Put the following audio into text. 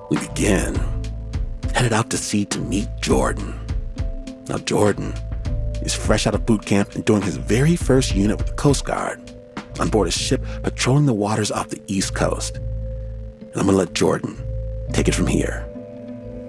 We begin, headed out to sea to meet Jordan. Now, Jordan is fresh out of boot camp and doing his very first unit with the Coast Guard on board a ship patrolling the waters off the East Coast. And I'm gonna let Jordan take it from here.